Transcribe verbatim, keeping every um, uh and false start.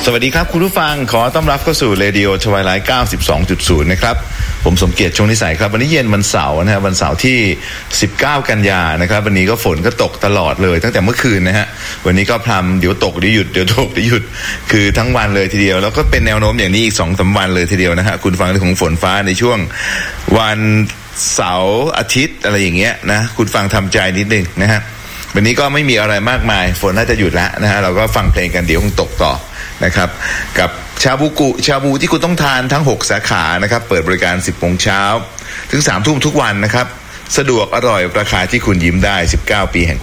สวัสดีครับคุณผู้ฟังขอต้อนรับเข้าสู่ Radio Twilight เก้าสิบสองจุดศูนย์ นะครับผมสมเกียรติชงนิสัยครับวันนี้เย็นวันเสาร์นะฮะวันเสาร์ที่สิบเก้ากันยายนนะครับวันนี้ก็ฝนก็ตกตลอดเลยตั้งแต่เมื่อคืนนะฮะวันนี้ก็พรำเดี๋ยวตกเดี๋ยวหยุดเดี๋ยวตกเดี๋ยวหยุดคือทั้งวันเลยทีเดียวแล้วก็เป็นแนวโน้มอย่างนี้อีก สองถึงสาม วันเลยทีเดียวนะฮะคุณฟังเรื่องของฝนฟ้าในช่วงวันเสาร์อาทิตย์อะไรอย่างเงี้ยนะคุณฟังทำใจนิดนึงนะฮะวันนี้ก็ไม่มีอะไรมากมายฝนน่าจะหยุดแล้วนะฮะเราก็ฟังเพลงกันเดี๋ยวคงตกต่อนะครับกับชาบูกุชาบูที่คุณต้องทานทั้งหกสาขานะครับเปิดบริการ สิบโมงเช้าถึง สามทุ่มทุกวันนะครับสะดวกอร่อยราคาที่คุณยิ้มได้สิบเก้าปีแห่ง